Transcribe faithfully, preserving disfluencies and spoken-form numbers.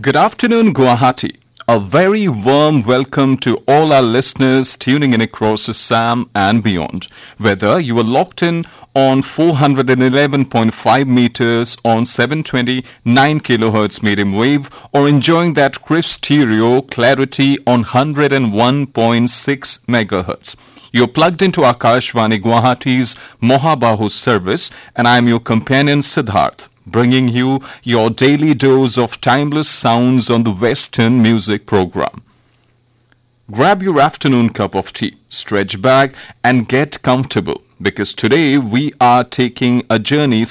Good afternoon, Guwahati. A very warm welcome to all our listeners tuning in across Assam and beyond. Whether you are locked in on four eleven point five meters on seven twenty-nine kilohertz medium wave or enjoying that crisp stereo clarity on one oh one point six megahertz. You're plugged into Akashvani Guwahati's Mohabahu service, and I'm your companion Siddharth, bringing you your daily dose of timeless sounds on the Western Music Program. Grab your afternoon cup of tea, stretch back, and get comfortable, because today we are taking a journey